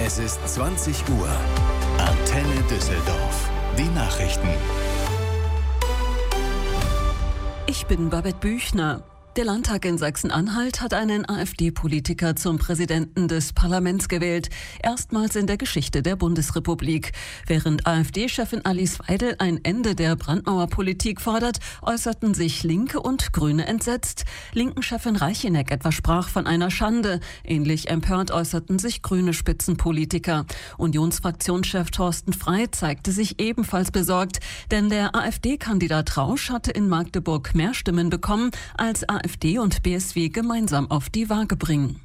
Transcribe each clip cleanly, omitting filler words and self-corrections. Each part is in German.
Es ist 20 Uhr. Antenne Düsseldorf. Die Nachrichten. Ich bin Babette Büchner. Der Landtag in Sachsen-Anhalt hat einen AfD-Politiker zum Präsidenten des Parlaments gewählt. Erstmals in der Geschichte der Bundesrepublik. Während AfD-Chefin Alice Weidel ein Ende der Brandmauerpolitik fordert, äußerten sich Linke und Grüne entsetzt. Linken-Chefin Reicheneck etwa sprach von einer Schande. Ähnlich empört äußerten sich grüne Spitzenpolitiker. Unionsfraktionschef Thorsten Frey zeigte sich ebenfalls besorgt. Denn der AfD-Kandidat Rausch hatte in Magdeburg mehr Stimmen bekommen, als AfD und BSW gemeinsam auf die Waage bringen.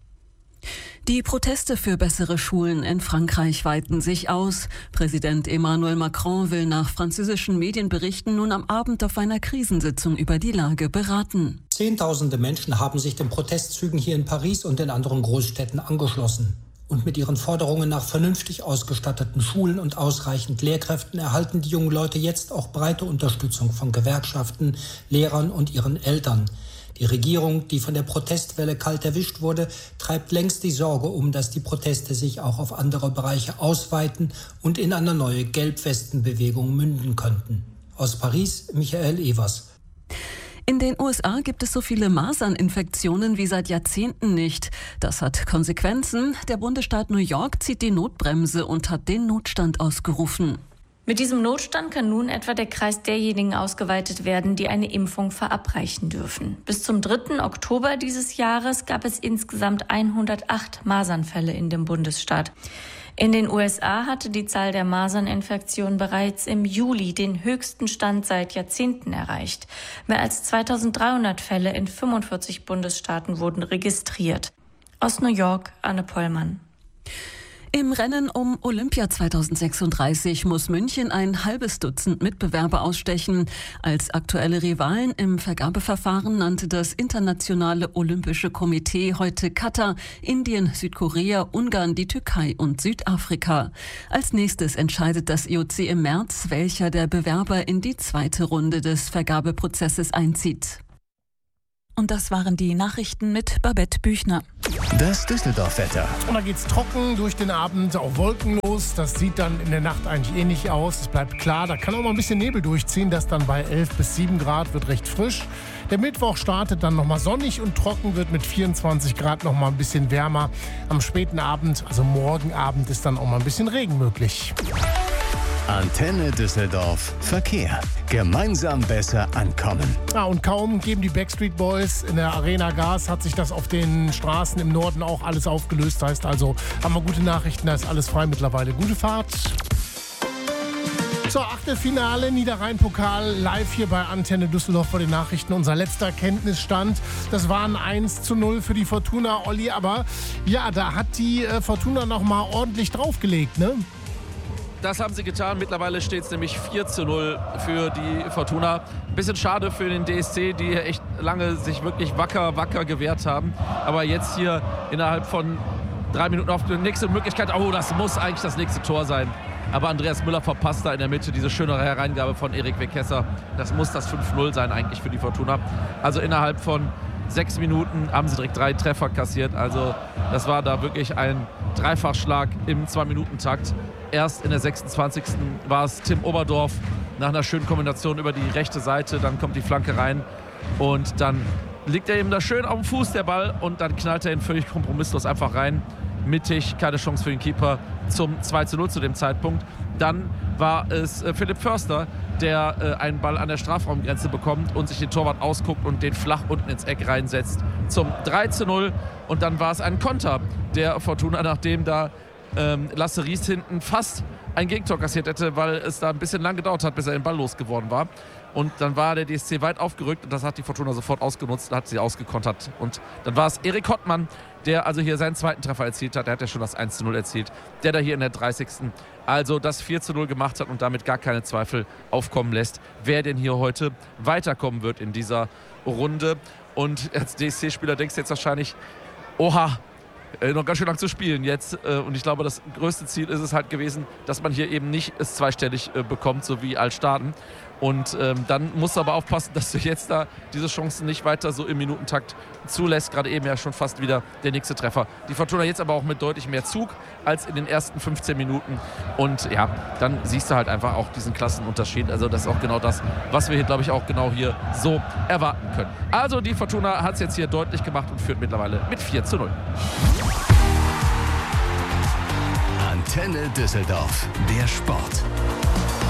Die Proteste für bessere Schulen in Frankreich weiten sich aus. Präsident Emmanuel Macron will nach französischen Medienberichten nun am Abend auf einer Krisensitzung über die Lage beraten. Zehntausende Menschen haben sich den Protestzügen hier in Paris und in anderen Großstädten angeschlossen. Und mit ihren Forderungen nach vernünftig ausgestatteten Schulen und ausreichend Lehrkräften erhalten die jungen Leute jetzt auch breite Unterstützung von Gewerkschaften, Lehrern und ihren Eltern. Die Regierung, die von der Protestwelle kalt erwischt wurde, treibt längst die Sorge um, dass die Proteste sich auch auf andere Bereiche ausweiten und in eine neue Gelbwestenbewegung münden könnten. Aus Paris, Michael Evers. In den USA gibt es so viele Maserninfektionen wie seit Jahrzehnten nicht. Das hat Konsequenzen. Der Bundesstaat New York zieht die Notbremse und hat den Notstand ausgerufen. Mit diesem Notstand kann nun etwa der Kreis derjenigen ausgeweitet werden, die eine Impfung verabreichen dürfen. Bis zum 3. Oktober dieses Jahres gab es insgesamt 108 Masernfälle in dem Bundesstaat. In den USA hatte die Zahl der Maserninfektionen bereits im Juli den höchsten Stand seit Jahrzehnten erreicht. Mehr als 2300 Fälle in 45 Bundesstaaten wurden registriert. Aus New York, Anne Pollmann. Im Rennen um Olympia 2036 muss München ein halbes Dutzend Mitbewerber ausstechen. Als aktuelle Rivalen im Vergabeverfahren nannte das Internationale Olympische Komitee heute Katar, Indien, Südkorea, Ungarn, die Türkei und Südafrika. Als nächstes entscheidet das IOC im März, welcher der Bewerber in die zweite Runde des Vergabeprozesses einzieht. Und das waren die Nachrichten mit Babette Büchner. Das Düsseldorf-Wetter. Und da geht's trocken durch den Abend, auch wolkenlos. Das sieht dann in der Nacht eigentlich ähnlich aus. Es bleibt klar, da kann auch mal ein bisschen Nebel durchziehen. Das dann bei 11 bis 7 Grad wird recht frisch. Der Mittwoch startet dann nochmal sonnig und trocken, wird mit 24 Grad nochmal ein bisschen wärmer. Am späten Abend, also morgen Abend, ist dann auch mal ein bisschen Regen möglich. Antenne Düsseldorf. Verkehr. Gemeinsam besser ankommen. Ja, und kaum geben die Backstreet Boys in der Arena Gas, hat sich das auf den Straßen im Norden auch alles aufgelöst. Heißt also, haben wir gute Nachrichten, da ist alles frei mittlerweile. Gute Fahrt. Zur Achtelfinale Niederrhein-Pokal live hier bei Antenne Düsseldorf vor den Nachrichten. Unser letzter Kenntnisstand, das waren 1:0 für die Fortuna, Olli. Aber ja, da hat die Fortuna noch mal ordentlich draufgelegt, ne? Das haben sie getan. Mittlerweile steht es nämlich 4:0 für die Fortuna. Ein bisschen schade für den DSC, die echt lange sich wirklich wacker gewehrt haben. Aber jetzt hier innerhalb von 3 Minuten auf die nächste Möglichkeit. Oh, das muss eigentlich das nächste Tor sein. Aber Andreas Müller verpasst da in der Mitte diese schöne Hereingabe von Erik Wekesser. Das muss das 5:0 sein eigentlich für die Fortuna. Also innerhalb von 6 Minuten haben sie direkt 3 Treffer kassiert. Also das war da wirklich ein Dreifachschlag im 2-Minuten-Takt. Erst in der 26. war es Tim Oberdorf nach einer schönen Kombination über die rechte Seite. Dann kommt die Flanke rein und dann liegt er eben da schön auf dem Fuß, der Ball. Und dann knallt er ihn völlig kompromisslos einfach rein. Mittig, keine Chance für den Keeper zum 2:0 zu dem Zeitpunkt. Dann war es Philipp Förster, der einen Ball an der Strafraumgrenze bekommt und sich den Torwart ausguckt und den flach unten ins Eck reinsetzt zum 3:0. Und dann war es ein Konter der Fortuna, nachdem da Lasse Ries hinten fast ein Gegentor kassiert hätte, weil es da ein bisschen lang gedauert hat, bis er den Ball losgeworden war. Und dann war der DSC weit aufgerückt und das hat die Fortuna sofort ausgenutzt, hat sie ausgekontert. Und dann war es Erik Hottmann, der also hier seinen zweiten Treffer erzielt hat. Der hat ja schon das 1:0 erzielt. Der da hier in der 30. also das 4:0 gemacht hat und damit gar keine Zweifel aufkommen lässt, wer denn hier heute weiterkommen wird in dieser Runde. Und als DSC-Spieler denkst du jetzt wahrscheinlich, oha, noch ganz schön lang zu spielen jetzt. Und ich glaube, das größte Ziel ist es halt gewesen, dass man hier eben nicht es zweistellig bekommt, so wie Altstaden. Und dann musst du aber aufpassen, dass du jetzt da diese Chancen nicht weiter so im Minutentakt zulässt. Gerade eben ja schon fast wieder der nächste Treffer. Die Fortuna jetzt aber auch mit deutlich mehr Zug als in den ersten 15 Minuten. Und ja, dann siehst du halt einfach auch diesen Klassenunterschied. Also das ist auch genau das, was wir hier, glaube ich, auch genau hier so erwarten können. Also die Fortuna hat es jetzt hier deutlich gemacht und führt mittlerweile mit 4:0. Antenne Düsseldorf, der Sport.